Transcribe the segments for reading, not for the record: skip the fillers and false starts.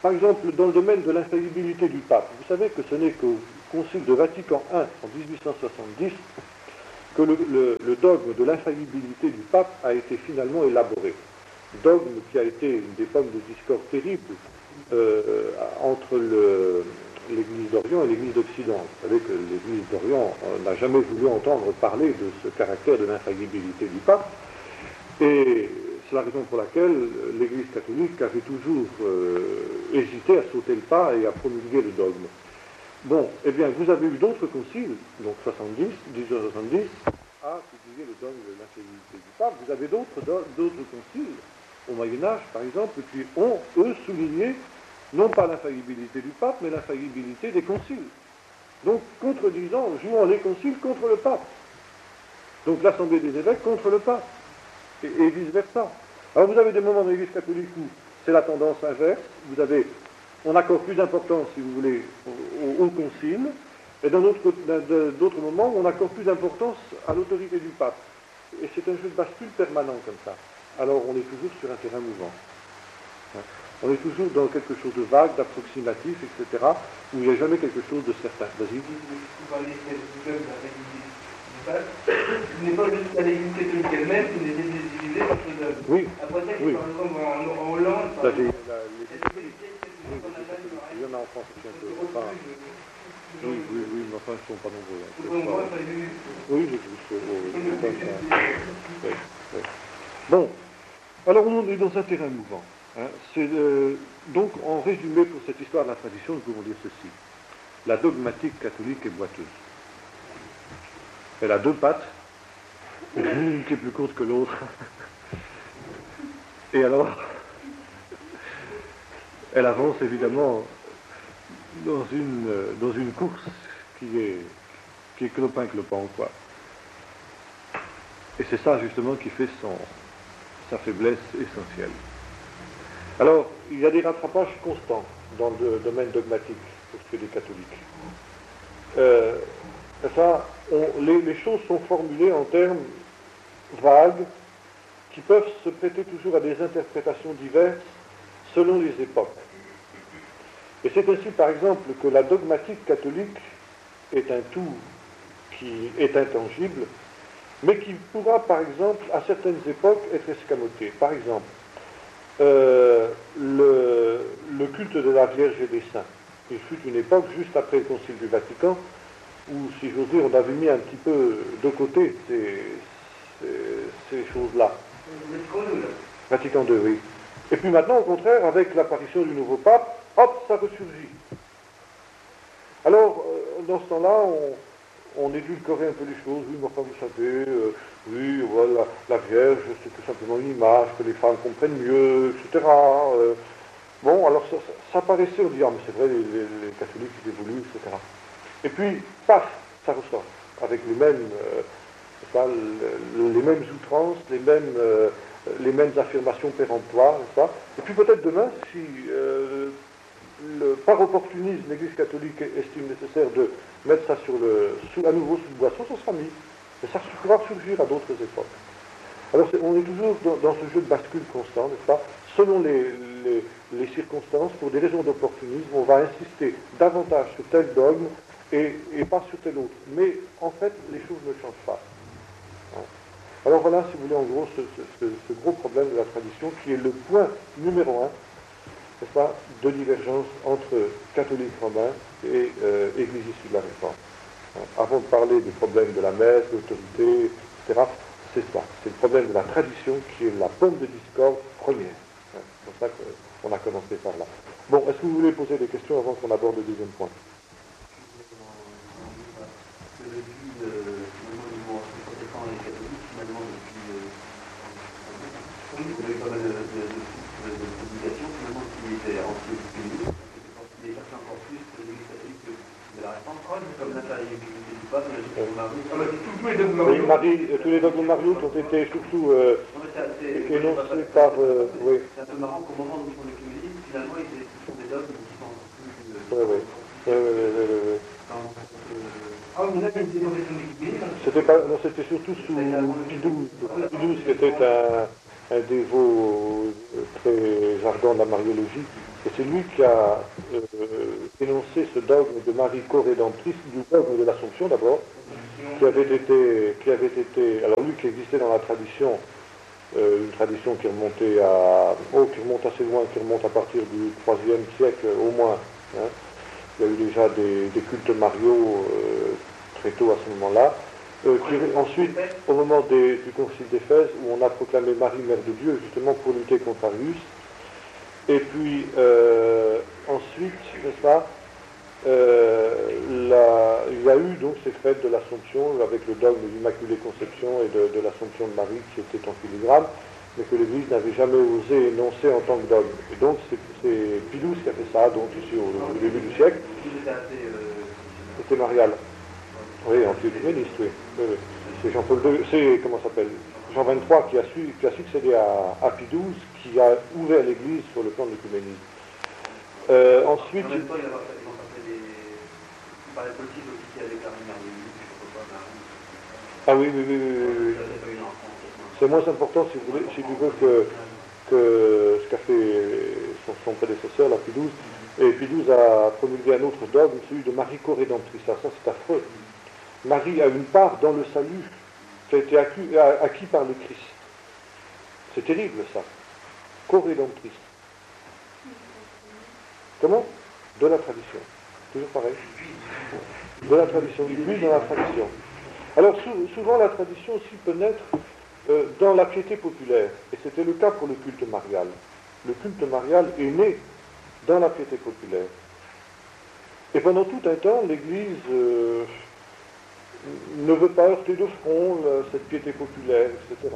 par exemple, dans le domaine de l'infaillibilité du pape, vous savez que ce n'est qu'au Concile de Vatican I en 1870 que le dogme de l'infaillibilité du pape a été finalement élaboré. Dogme qui a été une des pommes de discorde terribles entre l'Église d'Orient et l'Église d'Occident. Vous savez que l'Église d'Orient n'a jamais voulu entendre parler de ce caractère de l'infaillibilité du pape, et c'est la raison pour laquelle l'Église catholique avait toujours hésité à sauter le pas et à promulguer le dogme. Bon, eh bien, vous avez eu d'autres conciles, donc 1870, à publier le dogme de l'infaillibilité du pape. Vous avez d'autres conciles, au Moyen-Âge, par exemple, qui ont, eux, souligné, non pas l'infaillibilité du pape, mais l'infaillibilité des conciles. Donc, jouant les conciles contre le pape. Donc, l'Assemblée des évêques contre le pape. Et vice-versa. Alors, vous avez des moments dans l'Église catholique où c'est la tendance inverse. On accorde plus d'importance, si vous voulez, au concile, et dans d'autres moments, on accorde plus d'importance à l'autorité du pape. Et c'est un jeu de bascule permanent comme ça. Alors on est toujours sur un terrain mouvant. On est toujours dans quelque chose de vague, d'approximatif, etc., où il n'y a jamais quelque chose de certain. Vas-y. Vous parlez de la ce n'est pas juste la l'Église catholique elle-même qui n'est divisée par ce dogme. Oui. Après ça, Oui. par exemple, en Hollande, il y en a en France aussi un peu. Enfin, oui, mais enfin, ils ne sont pas nombreux. Oui, oui. Bon, alors on est dans un terrain mouvant. Donc, en résumé, pour cette histoire de la tradition, nous pouvons dire ceci. La dogmatique catholique est boiteuse. Elle a deux pattes, une qui est plus courte que l'autre. Et alors, elle avance évidemment dans une course qui est clopin-clopant, quoi. Et c'est ça, justement, qui fait sa faiblesse essentielle. Alors, il y a des rattrapages constants dans le domaine dogmatique pour ce qui est des catholiques. Les choses sont formulées en termes vagues qui peuvent se prêter toujours à des interprétations diverses selon les époques. Et c'est ainsi, par exemple, que la dogmatique catholique est un tout qui est intangible, mais qui pourra, par exemple, à certaines époques, être escamoté. Par exemple, le culte de la Vierge et des Saints. Il fut une époque, juste après le Concile du Vatican, où, si j'ose dire, on avait mis un petit peu de côté ces choses-là. Vatican II, oui. Et puis maintenant, au contraire, avec l'apparition du nouveau pape, hop, ça ressurgit. Alors, dans ce temps-là, on édulcorait un peu les choses. Oui, mais enfin, vous savez, oui, voilà, la Vierge, c'est tout simplement une image, que les femmes comprennent mieux, etc. Bon, alors ça paraissait, on dit, ah, mais c'est vrai, les catholiques, ils évoluent, etc. Et puis, paf, ça ressort, avec les mêmes outrances, les mêmes affirmations péremptoires, etc. Et puis peut-être demain, si par opportunisme, l'Église catholique estime nécessaire de mettre ça à nouveau sous le boisseau, ça sera mis. Et ça pourra surgir à d'autres époques. Alors on est toujours dans ce jeu de bascule constant, n'est-ce pas? Selon les circonstances, pour des raisons d'opportunisme, on va insister davantage sur tel dogme et pas sur tel autre. Mais en fait, les choses ne changent pas. Alors voilà, si vous voulez, en gros, ce gros problème de la tradition qui est le point numéro 1, n'est-ce pas, de divergence entre catholiques romains et Église issue de la Réforme. Avant de parler du problème de la messe, de l'autorité, etc., c'est ça. C'est le problème de la tradition qui est la pomme de discorde première. C'est pour ça qu'on a commencé par là. Bon, est-ce que vous voulez poser des questions avant qu'on aborde le deuxième point? Vous avez pas mal de publications, finalement, qui étaient anti-épidémiques, qui cherchaient encore plus l'Église catholique de la Réforme, comme l'infaillibilité du pape, tous les dogmes mariaux ont été surtout énoncés par... oui. C'est un peu marrant qu'au moment où ils font l'écuménisme, finalement, ce sont des dogmes qui sont encore plus... Oui. Ah, vous avez une dénonciation de C'était l'écuménisme? c'était surtout sous Pie XII, qui était un dévot très ardent de la mariologie, Et c'est lui qui a énoncé ce dogme de Marie co-rédemptrice, du dogme de l'Assomption d'abord, qui avait été, alors lui qui existait dans la tradition, une tradition qui remontait qui remonte assez loin, qui remonte à partir du IIIe siècle au moins. Hein. Il y a eu déjà des cultes mariaux très tôt à ce moment-là. Ensuite, au moment du concile d'Éphèse, où on a proclamé Marie, Mère de Dieu, justement pour lutter contre Arius. Et puis, ensuite, n'est-ce pas, il y a eu donc ces fêtes de l'Assomption, avec le dogme de l'Immaculée Conception et de l'Assomption de Marie qui était en filigrane, mais que l'Église n'avait jamais osé énoncer en tant que dogme. Et donc, c'est Pidouze qui a fait ça, donc ici au début du siècle. C'était Marial. Oui, anti-œcuméniste, oui. C'est Jean-Paul II, c'est, comment ça s'appelle, Jean 23 qui a succédé à Pidouze, qui a ouvert l'Église sur le plan de l'œcuménisme. Ensuite... En même temps, il paraît possible aussi qu'il y avait Marie, ah oui. C'est moins important, si tu veux, que ce qu'a fait son prédécesseur, la Pidouze. Et Pidouze a promulgué un autre dogme, celui de Marie co-rédemptrice. Ça, c'est affreux. Marie a une part dans le salut qui a été acquis par le Christ. C'est terrible, ça. Co-rédemptrice. Comment? De la tradition. Toujours pareil. De la tradition. Il puise dans la tradition. Alors, souvent, la tradition aussi peut naître dans la piété populaire. Et c'était le cas pour le culte marial. Le culte marial est né dans la piété populaire. Et pendant tout un temps, l'Église ne veut pas heurter de front cette piété populaire, etc.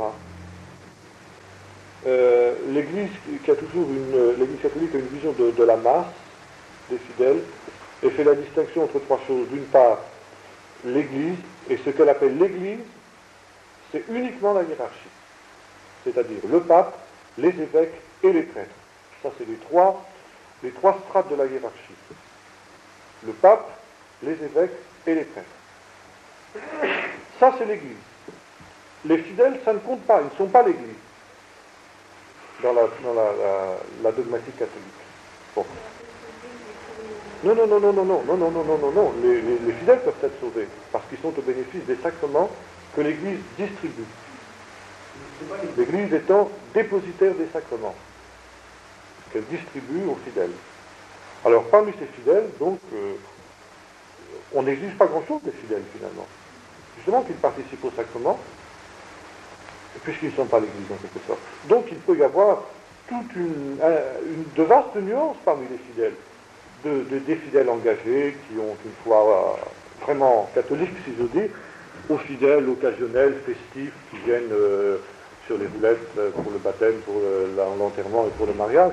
L'Église catholique a une vision de la masse des fidèles et fait la distinction entre trois choses. D'une part, l'Église, et ce qu'elle appelle l'Église, c'est uniquement la hiérarchie, c'est-à-dire le pape, les évêques et les prêtres. Ça, c'est les trois strates de la hiérarchie. Le pape, les évêques et les prêtres. Ça, c'est l'Église. Les fidèles, ça ne compte pas, ils ne sont pas l'Église dans la dogmatique catholique. Bon. Non. Les fidèles peuvent être sauvés parce qu'ils sont au bénéfice des sacrements que l'Église distribue. L'Église étant dépositaire des sacrements qu'elle distribue aux fidèles. Alors, parmi ces fidèles, donc, on n'exige pas grand-chose des fidèles, finalement. Justement qu'ils participent au sacrement, puisqu'ils ne sont pas l'Église, en quelque sorte. Donc, il peut y avoir toute de vastes nuances parmi les fidèles. Des fidèles engagés qui ont une foi vraiment catholique, si je dis, aux fidèles occasionnels, festifs, qui viennent sur les roulettes pour le baptême, pour l'enterrement et pour le mariage.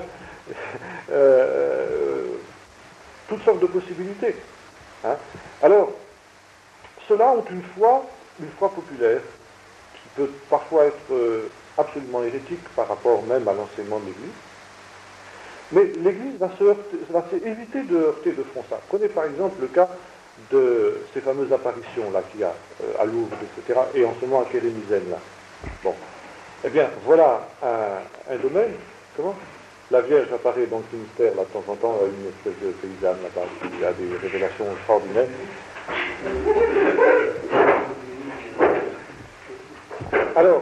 Toutes sortes de possibilités. Hein. Alors, ceux-là ont une foi populaire, qui peut parfois être absolument hérétique par rapport même à l'enseignement de l'Église. Mais l'Église va éviter de heurter de front ça. Prenez par exemple le cas de ces fameuses apparitions-là qu'il y a à Lourdes, etc., et en ce moment à Kérémisène, là. Bon. Eh bien, voilà un domaine. Comment? La Vierge apparaît dans le ministère, là, de temps en temps, une espèce de paysanne, là-bas, qui a des révélations extraordinaires. Alors,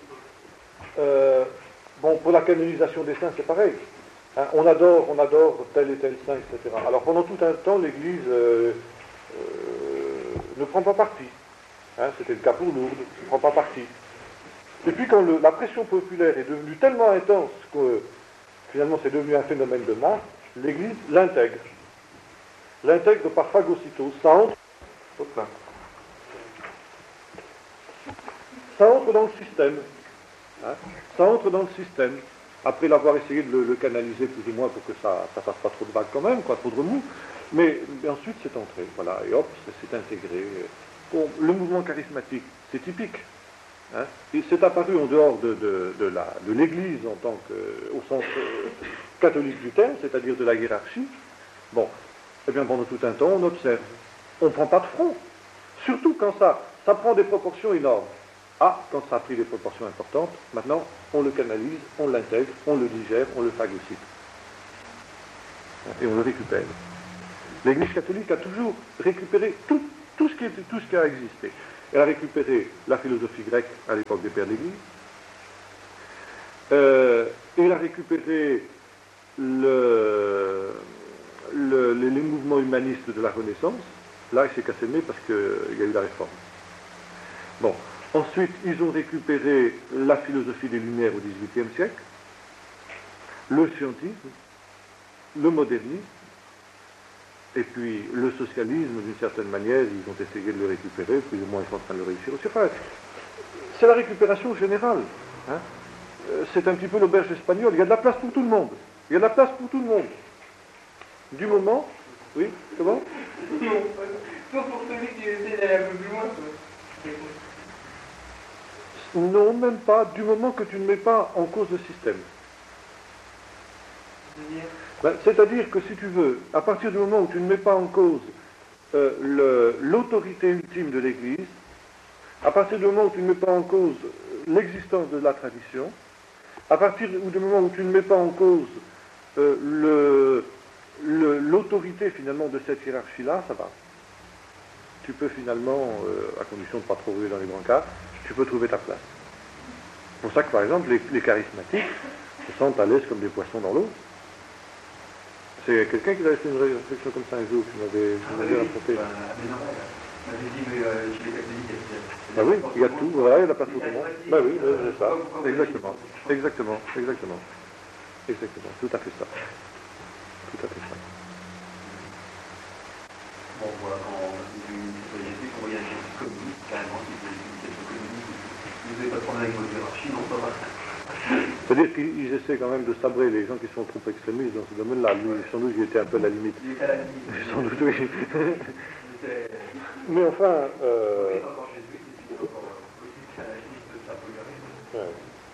bon, pour la canonisation des saints, c'est pareil. Hein, on adore tel et tel saint, etc. Alors, pendant tout un temps, l'Église ne prend pas parti. Hein, c'était le cas pour Lourdes, ne prend pas parti. Et puis, quand la pression populaire est devenue tellement intense que finalement c'est devenu un phénomène de masse, l'Église l'intègre. L'intègre par phagocytose. Ça entre dans le système. Hein, ça entre dans le système. Après l'avoir essayé de le canaliser plus ou moins pour que ça fasse pas trop de vagues quand même, trop de remous. Mais ensuite c'est entré. Voilà, et hop, c'est intégré. Bon, le mouvement charismatique, c'est typique. Hein, et c'est apparu en dehors de l'Église en tant au sens catholique du terme, c'est-à-dire de la hiérarchie. Bon, eh bien pendant tout un temps, on observe. On ne prend pas de front. Surtout quand ça prend des proportions énormes. Ah, quand ça a pris des proportions importantes, maintenant, on le canalise, on l'intègre, on le digère, on le phagocyte. Et on le récupère. L'Église catholique a toujours récupéré tout ce qui a existé. Elle a récupéré la philosophie grecque à l'époque des pères d'Église. Elle a récupéré les mouvements humanistes de la Renaissance. Là, il s'est cassé le nez parce qu'il y a eu la Réforme. Bon. Ensuite, ils ont récupéré la philosophie des Lumières au XVIIIe siècle, le scientisme, le modernisme, et puis le socialisme, d'une certaine manière, ils ont essayé de le récupérer, plus ou moins ils sont en train de le réussir aussi. Enfin, c'est la récupération générale. Hein. C'est un petit peu l'auberge espagnole, il y a de la place pour tout le monde. Il y a de la place pour tout le monde. Du moment... Oui, comment? Sauf pour celui qui essaie d'aller un peu plus loin. Non, même pas, du moment que tu ne mets pas en cause le système. C'est-à-dire que si tu veux, à partir du moment où tu ne mets pas en cause l'autorité ultime de l'Église, à partir du moment où tu ne mets pas en cause l'existence de la tradition, à partir du moment où tu ne mets pas en cause l'autorité finalement de cette hiérarchie-là, ça va. Tu peux finalement, à condition de ne pas trop rouler dans les brancards, tu peux trouver ta place. C'est pour ça que par exemple les charismatiques se sentent à l'aise comme des poissons dans l'eau. C'est quelqu'un qui avait fait une réflexion comme ça un jour, qui m'avait raconté. Bah oui, il y a tout, voilà, il y a la place pour tout le monde. Bah oui, c'est ça, exactement, tout à fait ça. Tout à fait ça. Bon, voilà, quand on voyait un quelque communiste, carrément, qui faisait quelque communiste, vous n'avez pas de problème avec votre hiérarchie, non, ça va. C'est-à-dire qu'ils essaient quand même de sabrer les gens qui sont trop extrémistes dans ce domaine-là. Lui, sans doute, il était un peu à la limite. Il était à la limite. Sans doute, oui. Mais enfin... encore Jésus, c'est encore politique à la limite de sa polarité.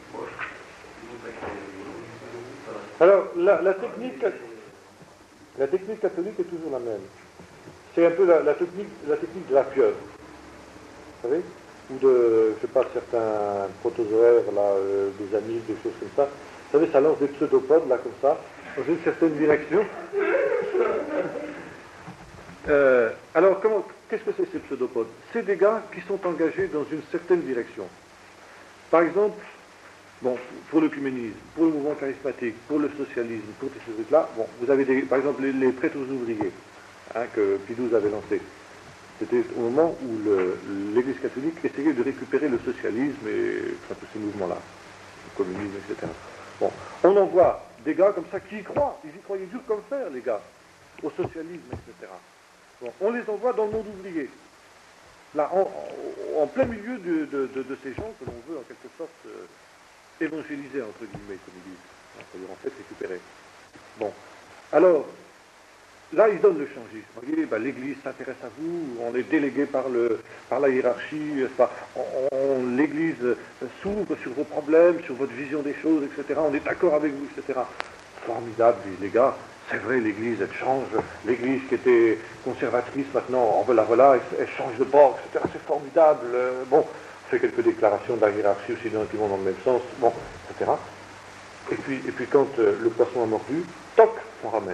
Alors, la technique catholique est toujours la même. C'est un peu la technique de la pieuvre. Vous savez? Ou de, je sais pas, certains protozoaires, là, des amibes, des choses comme ça. Vous savez, ça lance des pseudopodes, là, comme ça, dans une certaine direction. Alors, qu'est-ce que c'est ces pseudopodes? C'est des gars qui sont engagés dans une certaine direction. Par exemple, bon, pour l'œcuménisme, pour le mouvement charismatique, pour le socialisme, pour tous ces trucs-là, bon, vous avez par exemple les prêtres ouvriers, hein, que Pie XII avait lancé. C'était au moment où l'Église catholique essayait de récupérer le socialisme et enfin, tous ces mouvements-là, le communisme, etc. Bon, on en voit des gars comme ça qui y croient, ils y croyaient dur comme fer, les gars, au socialisme, etc. Bon, on les envoie dans le monde ouvrier, là, en plein milieu de ces gens que l'on veut en quelque sorte évangéliser, entre guillemets, comme ils disent, c'est-à-dire en fait récupérer. Bon, alors, là, ils donnent le changisme. Vous voyez, ben, l'Église s'intéresse à vous, on est délégué par la hiérarchie, l'Église s'ouvre sur vos problèmes, sur votre vision des choses, etc. On est d'accord avec vous, etc. Formidable, disent les gars. C'est vrai, l'Église, elle change. L'Église qui était conservatrice, maintenant, voilà, elle change de bord, etc. C'est formidable. Bon, on fait quelques déclarations de la hiérarchie aussi qui vont dans le même sens, bon, etc. Et puis quand le poisson a mordu, toc, on ramène.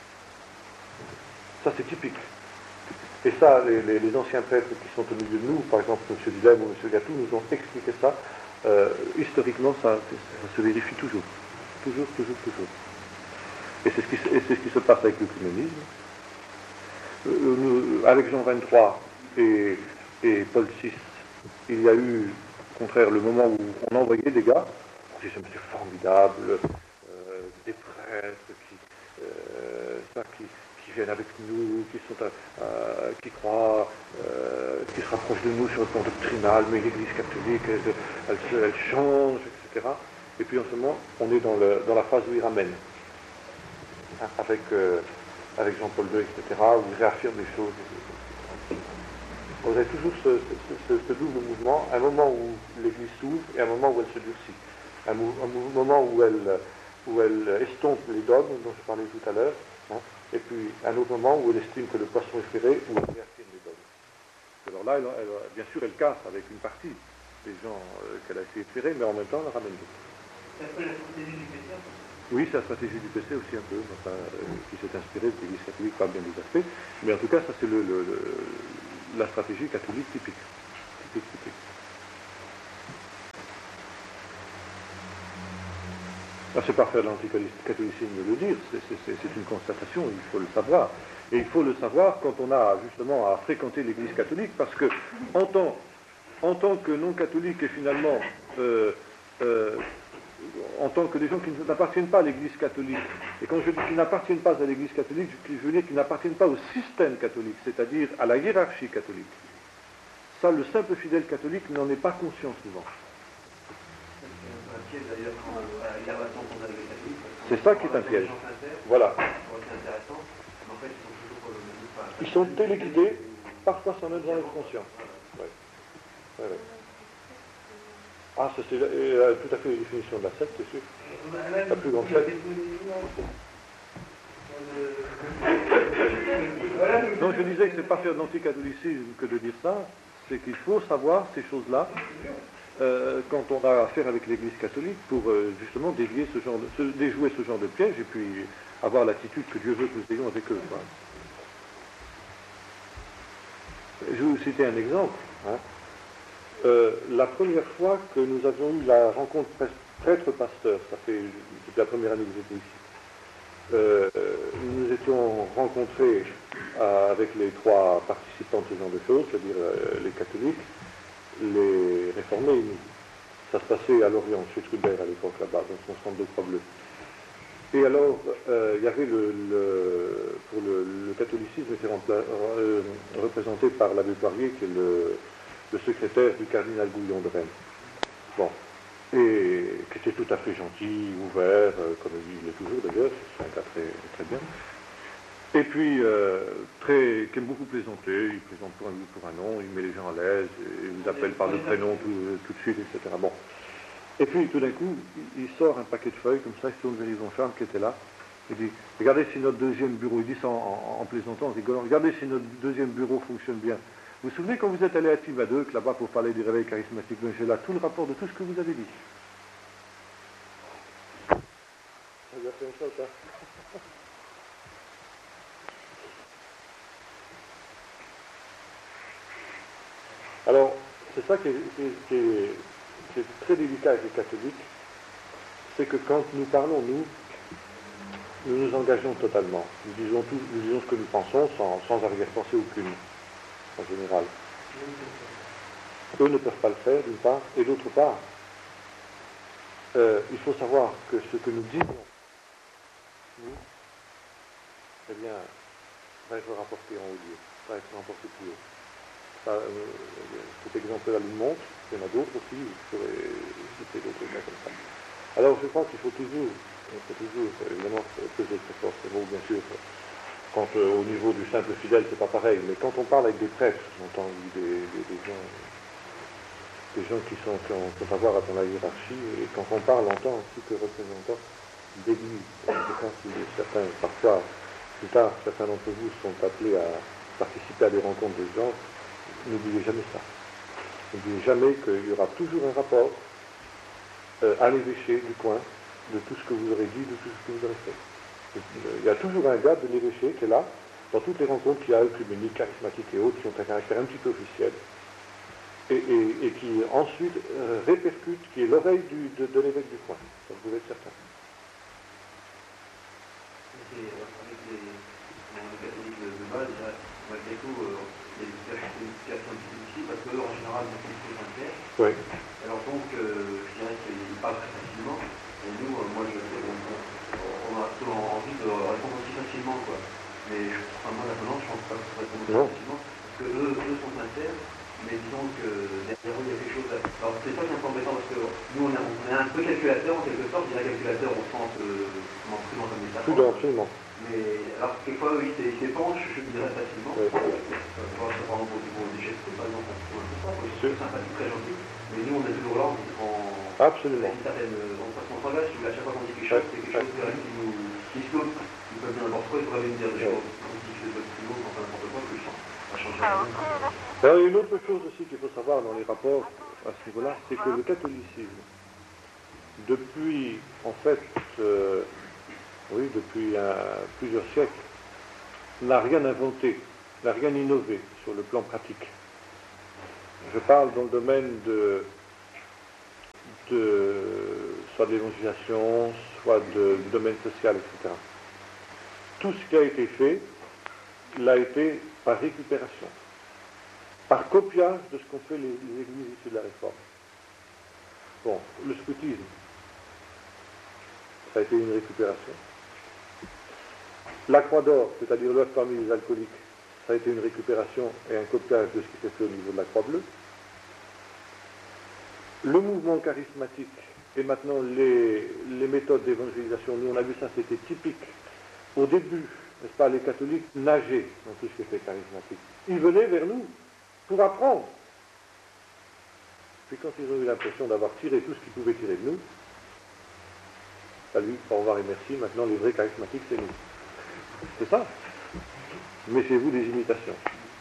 Ça, c'est typique. Et ça, les anciens prêtres qui sont au milieu de nous, par exemple M. Villem ou M. Gatou, nous ont expliqué ça. Historiquement, ça se vérifie toujours. Toujours. Et c'est ce qui se passe avec l'œcuménisme. Avec Jean XXIII et Paul VI, il y a eu, au contraire, le moment où on envoyait des gars, on disait, c'est formidable, des prêtres qui viennent avec nous, qui croient, qui se rapprochent de nous sur le plan doctrinal, mais l'Église catholique, elle change, etc. Et puis en ce moment, on est dans la phase où il ramène, hein, avec Jean-Paul II, etc., où il réaffirme les choses. Vous avez toujours ce double mouvement, un moment où l'Église s'ouvre et un moment où elle se durcit. Un moment où elle estompe les dogmes dont je parlais tout à l'heure, hein, et puis un autre moment où elle estime que le poisson est ferré, où elle réaffirme les dogmes. Alors là, bien sûr, elle casse avec une partie des gens qu'elle a essayé de ferrer, mais en même temps, elle ramène d'autres. C'est un peu la stratégie du chrétien. Oui, c'est la stratégie du PC aussi un peu, enfin, qui s'est inspirée de l'Église catholique par bien des aspects, mais en tout cas, ça c'est la stratégie catholique typique. Alors, c'est pas faire de l'anticatholicisme de le dire, c'est une constatation, il faut le savoir. Et il faut le savoir quand on a justement à fréquenter l'Église catholique, parce que en tant que non-catholique et finalement en tant que des gens qui n'appartiennent pas à l'Église catholique, et quand je dis qu'ils n'appartiennent pas à l'Église catholique, je veux dire qu'ils n'appartiennent pas au système catholique, c'est-à-dire à la hiérarchie catholique. Ça, le simple fidèle catholique n'en est pas conscient souvent. C'est ça qui est un piège. Voilà. Ils sont téléguidés, parfois sans même en être conscients. Ouais. Ouais, ouais. Ah, c'est tout à fait la définition de la secte, c'est sûr. La plus grande secte. Non, je disais que c'est pas faire d'anticatholicisme que de dire ça, c'est qu'il faut savoir ces choses-là quand on a affaire avec l'Église catholique pour justement déjouer ce genre de piège et puis avoir l'attitude que Dieu veut que nous ayons avec eux. Quoi. Je vais vous citer un exemple. Hein. La première fois que nous avions eu la rencontre prêtre-pasteur, ça fait depuis la première année que j'étais ici, nous nous étions rencontrés avec les trois participants de ce genre de choses, c'est-à-dire les catholiques, les réformés et nous. Ça se passait à Lorient, chez Trubert à l'époque là-bas, dans son centre de Croix-Bleue. Et alors, il y avait pour le catholicisme était représenté par l'abbé Poirier, qui est le secrétaire du cardinal Gouillon de Rennes. Bon. Et qui était tout à fait gentil, ouvert, comme il est toujours d'ailleurs, c'est un cas très, très bien. Et puis, qui aime beaucoup plaisanter, il plaisante pour un oui, pour un non, il met les gens à l'aise, il vous appelle par le prénom tout de suite, etc. Bon. Et puis, tout d'un coup, il sort un paquet de feuilles, comme ça, il se tourne vers Yvon Charles, qui était là, et dit, regardez si notre deuxième bureau, il dit ça en plaisantant, en rigolant, regardez si notre deuxième bureau fonctionne bien. Vous vous souvenez quand vous êtes allé à Tivadeux, là-bas pour parler du réveil charismatique, j'ai là tout le rapport de tout ce que vous avez dit. Ça lui a fait un choc, hein. Alors, c'est ça qui est très délicat avec les catholiques, c'est que quand nous parlons, nous nous engageons totalement. Nous disons ce que nous pensons sans arrière-pensée aucune, en général. Eux ne peuvent pas le faire, d'une part, et d'autre part, il faut savoir que ce que nous disons, nous, eh bien, va être rapporté en haut lieu, va être rapporté plus haut. Cet exemple-là le montre, il y en a d'autres aussi, je pourrais citer d'autres cas comme ça. Alors je pense qu'il faut toujours évidemment peser très fort ces mots, bien sûr, quand au niveau du simple fidèle, c'est pas pareil, mais quand on parle avec des prêtres, j'entends des gens qui ont à voir dans la hiérarchie, et quand on parle en tant que représentant d'église, je ne sais pas si certains, parfois, plus tard, certains d'entre vous sont appelés à participer à des rencontres de gens. N'oubliez jamais ça. N'oubliez jamais qu'il y aura toujours un rapport à l'évêché du coin de tout ce que vous aurez dit, de tout ce que vous aurez fait. Il y a toujours un gars de l'évêché qui est là, dans toutes les rencontres qu'il y a œcuméniques, charismatiques et autres, qui ont un caractère un petit peu officiel, et qui ensuite répercute, qui est l'oreille de l'évêque du coin. Ça, vous pouvez être certain. Avec les catholiques de base, malgré tout, il y a une situation difficile parce qu'eux, en général, ils sont plutôt sincères. Oui. Alors donc, je dirais qu'ils parlent très facilement. Et nous, moi, on a plutôt envie de répondre aussi facilement, quoi. Mais moi, maintenant, je pense pas que ça répond aussi facilement. Parce que eux sont sincères, mais disons que derrière eux, il y a quelque chose. Alors, c'est ça qui est un peu embêtant parce que nous, on est un peu calculateur, en quelque sorte. Je dirais calculateur au sens prudent comme ça. Absolument. Mais alors, quelquefois, oui, c'est penche, je dirais facilement. Oui. Par exemple, pour des gestes, par exemple, c'est sympathique, très gentil. Mais nous, on est toujours là, Absolument. Une certaine, on s'engage, à chaque fois qu'on dit quelque chose, c'est quelque chose qui se coupe. Ils peuvent dire n'importe quoi, ils pourraient même dire des choses. On dit que c'est votre plus haut, enfin n'importe quoi, que je sens. Ça change rien. Alors, une autre chose aussi qu'il faut savoir dans les rapports à ce niveau-là, c'est que le catholicisme, depuis, en fait, oui, depuis plusieurs siècles, n'a rien inventé, n'a rien innové sur le plan pratique. Je parle dans le domaine soit de l'évangélisation, soit du domaine social, etc. Tout ce qui a été fait l'a été par récupération, par copiage de ce qu'ont fait les églises issues de la Réforme. Bon, le scoutisme, ça a été une récupération. La Croix d'Or, c'est-à-dire l'œuvre parmi les alcooliques, ça a été une récupération et un copiage de ce qui s'est fait au niveau de la Croix bleue. Le mouvement charismatique et maintenant les méthodes d'évangélisation, nous on a vu ça, c'était typique. Au début, n'est-ce pas, les catholiques nageaient dans tout ce qui était charismatique. Ils venaient vers nous pour apprendre. Puis quand ils ont eu l'impression d'avoir tiré tout ce qu'ils pouvaient tirer de nous, salut, au revoir et merci, maintenant les vrais charismatiques, c'est nous. C'est ça. Méfiez-vous des imitations.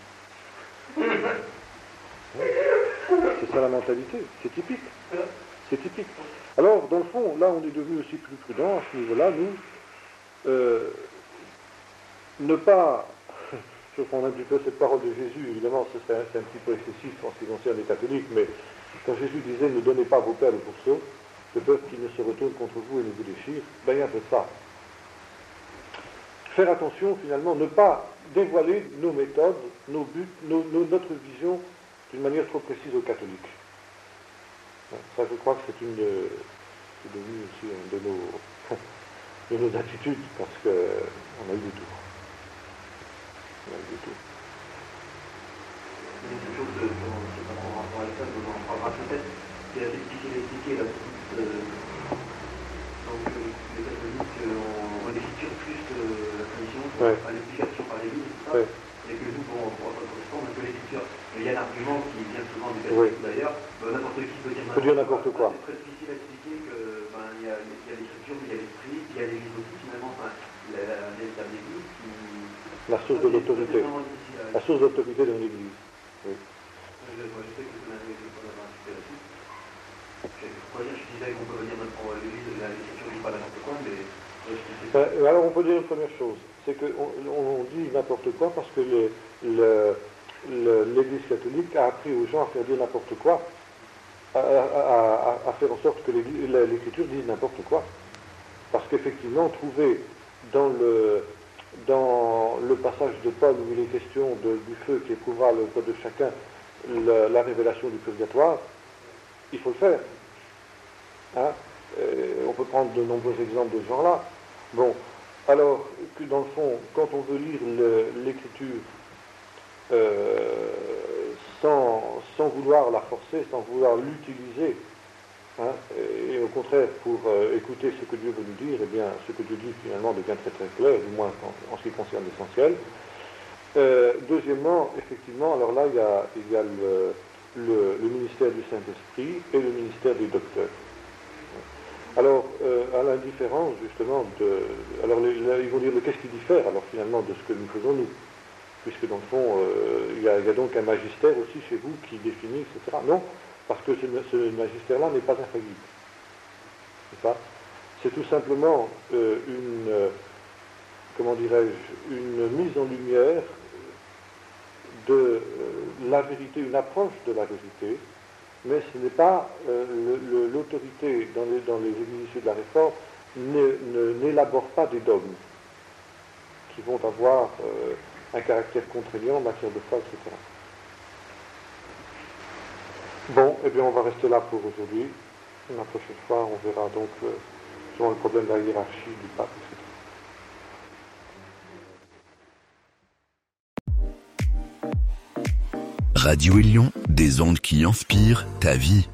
C'est ça la mentalité, c'est typique. C'est typique. Alors, dans le fond, là, on est devenu aussi plus prudent à ce niveau-là, nous, ne pas, je reprends un petit peu cette parole de Jésus, évidemment, c'est un petit peu excessif en ce qui concerne les catholiques, mais quand Jésus disait « Ne donnez pas vos perles pour ceux, de peur qu'ils ne se retournent contre vous et ne vous déchirent », ben il y a un peu de ça. Faire attention, finalement, ne pas dévoiler nos méthodes, nos buts, notre vision d'une manière trop précise aux catholiques. Ça, je crois que c'est devenu aussi une de nos attitudes, parce qu'on a eu du tout. On a eu du tout. Il y a quelque chose en rapport avec ça, on en parlera peut-être, qui a expliqué la donc les catholiques ont l'écriture plus la tradition, à l'explication par l'Église, et tout ça. Et que nous, pour protestants, on a que l'écriture. Mais il y a un argument qui vient souvent du catholique d'ailleurs, n'importe qui peut dire n'importe quoi. C'est très difficile à expliquer qu'il y a l'écriture, mais il y a l'esprit, il y a l'Église aussi, finalement, l'état de l'Église qui... La source de l'autorité. La source d'autorité de l'Église. Oui. Je sais que vous n'avez pas insisté là-dessus. Je disais qu'on peut venir pour l'Église, l'écriture, je ne dis pas n'importe quoi, mais... Alors on peut dire une première chose, c'est qu'on dit n'importe quoi parce que l'Église catholique a appris aux gens à faire dire n'importe quoi, à faire en sorte que l'Écriture dise n'importe quoi. Parce qu'effectivement, trouver dans le passage de Paul où il est question du feu qui éprouvera le cœur de chacun, la révélation du purgatoire, il faut le faire. Hein? On peut prendre de nombreux exemples de ce genre-là. Bon, alors que dans le fond, quand on veut lire l'écriture sans vouloir la forcer, sans vouloir l'utiliser, hein, et au contraire pour écouter ce que Dieu veut nous dire, eh bien, ce que Dieu dit finalement devient très très clair, du moins en ce qui concerne l'essentiel. Deuxièmement, effectivement, alors là, il y a le ministère du Saint-Esprit et le ministère des docteurs. Alors, à la différence, justement, alors ils vont dire, mais qu'est-ce qui diffère, alors, finalement, de ce que nous faisons, nous? Puisque, dans le fond, il y a donc un magistère aussi chez vous qui définit, etc. Non, parce que ce magistère-là n'est pas infaillible. C'est tout simplement une mise en lumière de la vérité, une approche de la vérité, mais ce n'est pas l'autorité dans les églises issues de la Réforme n'élabore pas des dogmes qui vont avoir un caractère contraignant en matière de foi, etc. Bon, eh bien on va rester là pour aujourd'hui. La prochaine fois, on verra donc sur le problème de la hiérarchie du pape, etc. Radio Élion, des ondes qui inspirent ta vie.